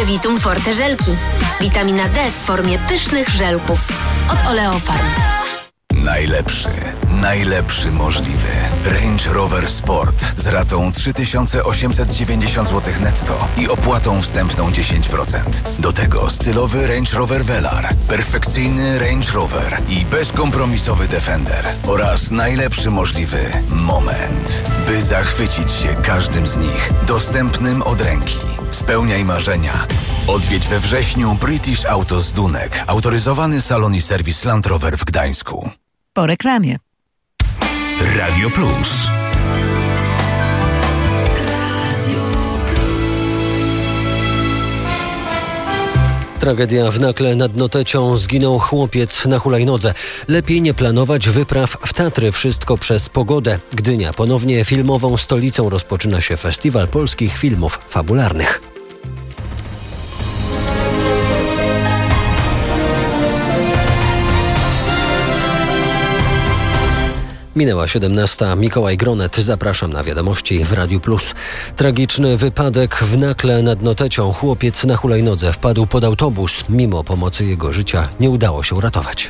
Previtum Forte żelki. Witamina D w formie pysznych żelków. Od Oleofarm. Najlepszy możliwy. Range Rover Sport z ratą 3890 zł netto i opłatą wstępną 10%. Do tego stylowy Range Rover Velar, perfekcyjny Range Rover i bezkompromisowy Defender oraz najlepszy możliwy moment, by zachwycić się każdym z nich. Dostępnym od ręki. Spełniaj marzenia. Odwiedź we wrześniu British Autos Dunek, autoryzowany salon i serwis Land Rover w Gdańsku. Po reklamie. Radio Plus. Tragedia w Nakle nad Notecią. Zginął chłopiec na hulajnodze. Lepiej nie planować wypraw w Tatry. Wszystko przez pogodę. Gdynia ponownie filmową stolicą rozpoczyna się Festiwal Polskich Filmów Fabularnych. Minęła 17. Mikołaj Gronet. Zapraszam na wiadomości w Radiu Plus. Tragiczny wypadek w Nakle nad Notecią. Chłopiec na hulajnodze wpadł pod autobus. Mimo pomocy jego życia nie udało się uratować.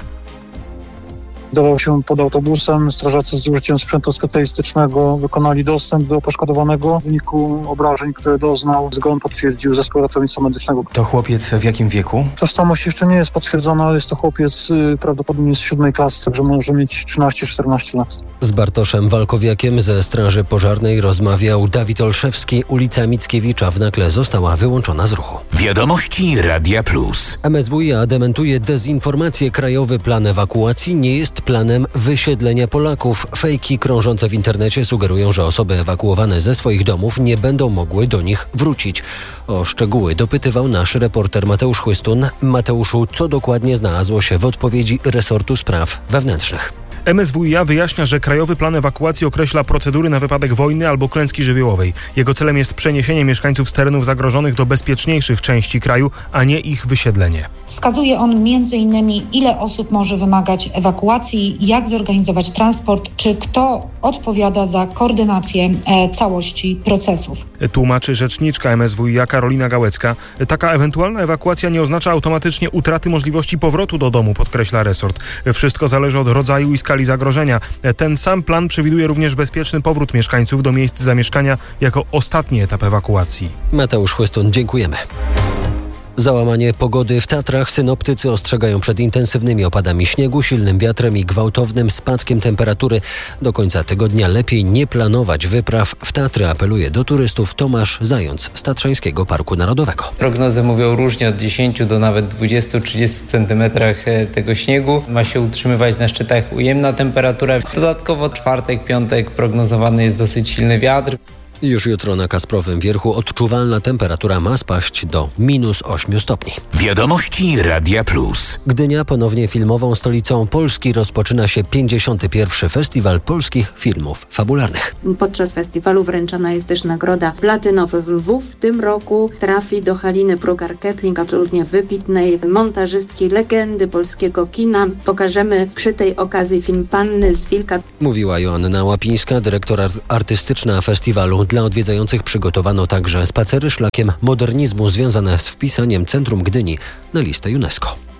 Dawał się pod autobusem. Strażacy z użyciem sprzętu specjalistycznego wykonali dostęp do poszkodowanego. W wyniku obrażeń, które doznał, zgon potwierdził zespół ratownictwa medycznego. To chłopiec w jakim wieku? Tożsamość jeszcze nie jest potwierdzona, ale jest to chłopiec prawdopodobnie z 7. klasy, także może mieć 13-14 lat. Z Bartoszem Walkowiakiem ze Straży Pożarnej rozmawiał Dawid Olszewski. Ulica Mickiewicza w Nakle została wyłączona z ruchu. Wiadomości Radia Plus. MSWiA dementuje dezinformację. Krajowy plan ewakuacji nie jest planem wysiedlenia Polaków. Fejki krążące w internecie sugerują, że osoby ewakuowane ze swoich domów nie będą mogły do nich wrócić. O szczegóły dopytywał nasz reporter Mateusz Chłystun. Mateuszu, co dokładnie znalazło się w odpowiedzi resortu spraw wewnętrznych? MSWiA wyjaśnia, że Krajowy Plan Ewakuacji określa procedury na wypadek wojny albo klęski żywiołowej. Jego celem jest przeniesienie mieszkańców z terenów zagrożonych do bezpieczniejszych części kraju, a nie ich wysiedlenie. Wskazuje on m.in. ile osób może wymagać ewakuacji, jak zorganizować transport, czy kto odpowiada za koordynację całości procesów. Tłumaczy rzeczniczka MSWiA Karolina Gałecka. Taka ewentualna ewakuacja nie oznacza automatycznie utraty możliwości powrotu do domu, podkreśla resort. Wszystko zależy od rodzaju i skali zagrożenia. Ten sam plan przewiduje również bezpieczny powrót mieszkańców do miejsc zamieszkania jako ostatni etap ewakuacji. Mateusz Chłystun, dziękujemy. Załamanie pogody w Tatrach. Synoptycy ostrzegają przed intensywnymi opadami śniegu, silnym wiatrem i gwałtownym spadkiem temperatury. Do końca tygodnia lepiej nie planować wypraw w Tatry, apeluje do turystów Tomasz Zając z Tatrzańskiego Parku Narodowego. Prognozy mówią różnie, od 10 do nawet 20-30 centymetrach tego śniegu. Ma się utrzymywać na szczytach ujemna temperatura. Dodatkowo czwartek, piątek prognozowany jest dosyć silny wiatr. Już jutro na Kasprowym Wierchu odczuwalna temperatura ma spaść do -8 stopni. Wiadomości Radia Plus. Gdynia ponownie filmową stolicą Polski rozpoczyna się 51. Festiwal Polskich Filmów Fabularnych. Podczas festiwalu wręczana jest też nagroda Platynowych Lwów. W tym roku trafi do Haliny Prugar-Kepling, absolutnie wybitnej montażystki, legendy polskiego kina. Pokażemy przy tej okazji film Panny z Wilka. Mówiła Joanna Łapińska, dyrektor artystyczna festiwalu. Dla odwiedzających przygotowano także spacery szlakiem modernizmu związane z wpisaniem centrum Gdyni na listę UNESCO.